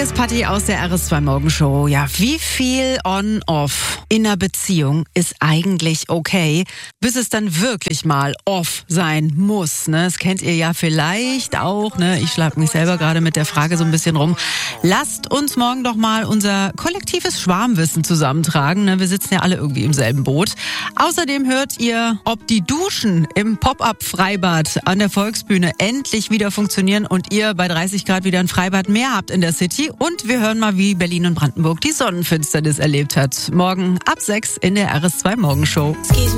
Hier ist Patti aus der RS2 Morgenshow. Ja, wie viel on-off in einer Beziehung ist eigentlich okay, bis es dann wirklich mal off sein muss, ne? Das kennt ihr ja vielleicht auch, ne? Ich schlag mich selber gerade mit der Frage so ein bisschen rum. Lasst uns morgen doch mal unser kollektives Schwarmwissen zusammentragen, ne? Wir sitzen ja alle irgendwie im selben Boot. Außerdem hört ihr, ob die Duschen im Pop-up-Freibad an der Volksbühne endlich wieder funktionieren und ihr bei 30 Grad wieder ein Freibad mehr habt in der City. Und wir hören mal, wie Berlin und Brandenburg die Sonnenfinsternis erlebt hat. Morgen ab 6 in der RS2 Morgenshow.